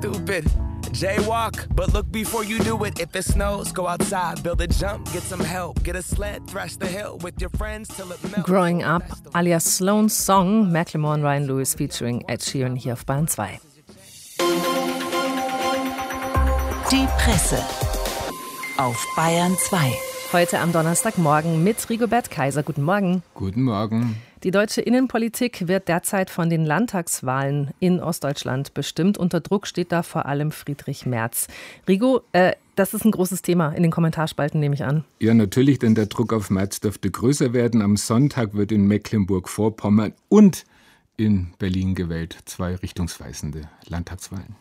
stupid. Jaywalk, but look before you do it. If it snows, go outside, build a jump, get some help, get a sled, thrash the hill with your friends till it melts. Growing Up, alias Sloan's Song, Macklemore und Ryan Lewis featuring Ed Sheeran hier auf Bayern 2. Die Presse auf Bayern 2. Heute am Donnerstagmorgen mit Rigobert Kaiser. Guten Morgen. Guten Morgen. Die deutsche Innenpolitik wird derzeit von den Landtagswahlen in Ostdeutschland bestimmt. Unter Druck steht da vor allem Friedrich Merz. Rigo, das ist ein großes Thema in den Kommentarspalten, nehme ich an. Ja, natürlich, denn der Druck auf Merz dürfte größer werden. Am Sonntag wird in Mecklenburg-Vorpommern und in Berlin gewählt. 2 richtungsweisende Landtagswahlen.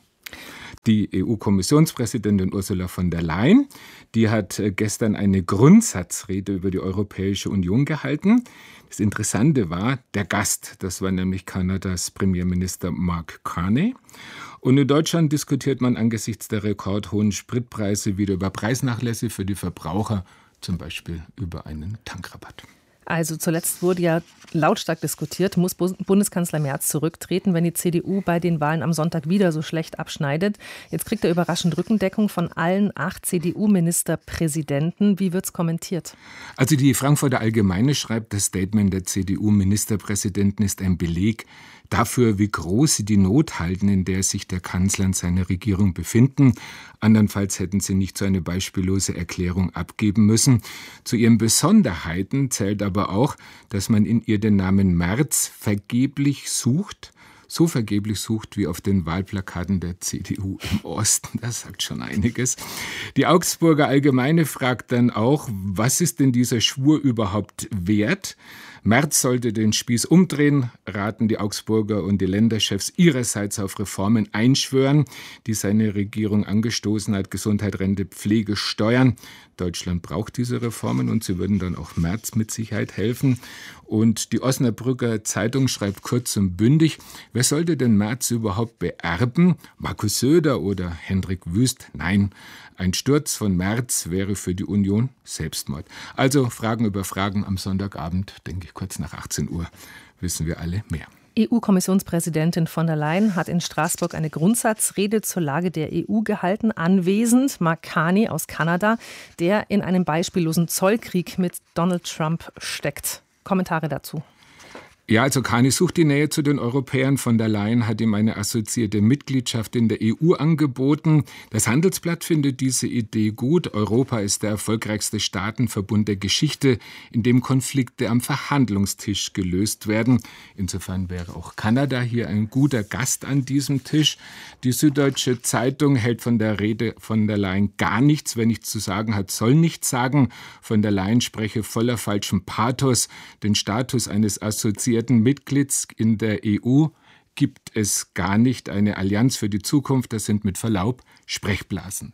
Die EU-Kommissionspräsidentin Ursula von der Leyen, die hat gestern eine Grundsatzrede über die Europäische Union gehalten. Das Interessante war der Gast, das war nämlich Kanadas Premierminister Mark Carney. Und in Deutschland diskutiert man angesichts der rekordhohen Spritpreise wieder über Preisnachlässe für die Verbraucher, zum Beispiel über einen Tankrabatt. Also zuletzt wurde ja lautstark diskutiert, muss Bundeskanzler Merz zurücktreten, wenn die CDU bei den Wahlen am Sonntag wieder so schlecht abschneidet. Jetzt kriegt er überraschend Rückendeckung von allen 8 CDU-Ministerpräsidenten. Wie wird's kommentiert? Also die Frankfurter Allgemeine schreibt, das Statement der CDU-Ministerpräsidenten ist ein Beleg dafür, wie groß sie die Not halten, in der sich der Kanzler und seine Regierung befinden. Andernfalls hätten sie nicht so eine beispiellose Erklärung abgeben müssen. Zu ihren Besonderheiten zählt aber auch, dass man in ihr den Namen Merz vergeblich sucht. So vergeblich sucht wie auf den Wahlplakaten der CDU im Osten. Das sagt schon einiges. Die Augsburger Allgemeine fragt dann auch, was ist denn dieser Schwur überhaupt wert? Merz sollte den Spieß umdrehen, raten die Augsburger und die Länderchefs ihrerseits auf Reformen einschwören, die seine Regierung angestoßen hat: Gesundheit, Rente, Pflege, Steuern. Deutschland braucht diese Reformen und sie würden dann auch Merz mit Sicherheit helfen. Und die Osnabrücker Zeitung schreibt kurz und bündig, wer sollte denn Merz überhaupt beerben? Markus Söder oder Hendrik Wüst? Nein, ein Sturz von Merz wäre für die Union Selbstmord. Also Fragen über Fragen am Sonntagabend, denke ich, kurz nach 18 Uhr, wissen wir alle mehr. EU-Kommissionspräsidentin von der Leyen hat in Straßburg eine Grundsatzrede zur Lage der EU gehalten. Anwesend Mark Carney aus Kanada, der in einem beispiellosen Zollkrieg mit Donald Trump steckt. Kommentare dazu. Ja, also Carney sucht die Nähe zu den Europäern. Von der Leyen hat ihm eine assoziierte Mitgliedschaft in der EU angeboten. Das Handelsblatt findet diese Idee gut. Europa ist der erfolgreichste Staatenverbund der Geschichte, in dem Konflikte am Verhandlungstisch gelöst werden. Insofern wäre auch Kanada hier ein guter Gast an diesem Tisch. Die Süddeutsche Zeitung hält von der Rede von der Leyen gar nichts. Wer nichts zu sagen hat, soll nichts sagen. Von der Leyen spreche voller falschem Pathos den Status eines assoziierten Mitglieds in der EU gibt es gar nicht. Eine Allianz für die Zukunft, das sind mit Verlaub Sprechblasen.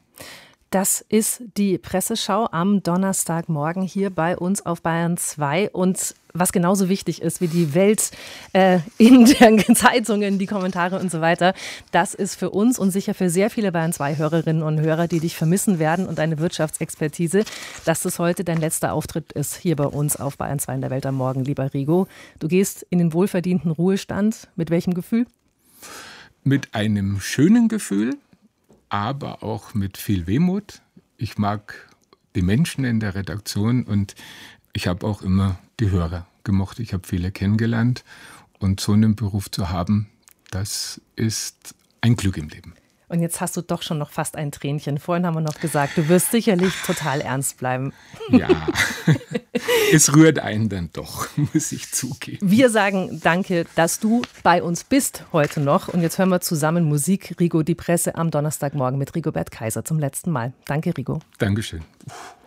Das ist die Presseschau am Donnerstagmorgen hier bei uns auf Bayern 2. Und was genauso wichtig ist wie die Welt in den Zeitungen, die Kommentare und so weiter, das ist für uns und sicher für sehr viele Bayern 2 Hörerinnen und Hörer, die dich vermissen werden und deine Wirtschaftsexpertise, dass das heute dein letzter Auftritt ist hier bei uns auf Bayern 2 in der Welt am Morgen, lieber Rigo. Du gehst in den wohlverdienten Ruhestand. Mit welchem Gefühl? Mit einem schönen Gefühl, aber auch mit viel Wehmut. Ich mag die Menschen in der Redaktion und ich habe auch immer die Hörer gemocht. Ich habe viele kennengelernt und so einen Beruf zu haben, das ist ein Glück im Leben. Und jetzt hast du doch schon noch fast ein Tränchen. Vorhin haben wir noch gesagt, du wirst sicherlich total ernst bleiben. Ja, es rührt einen dann doch, muss ich zugeben. Wir sagen danke, dass du bei uns bist heute noch. Und jetzt hören wir zusammen Musik. Rigo, die Presse am Donnerstagmorgen mit Rigobert Kaiser zum letzten Mal. Danke, Rigo. Dankeschön.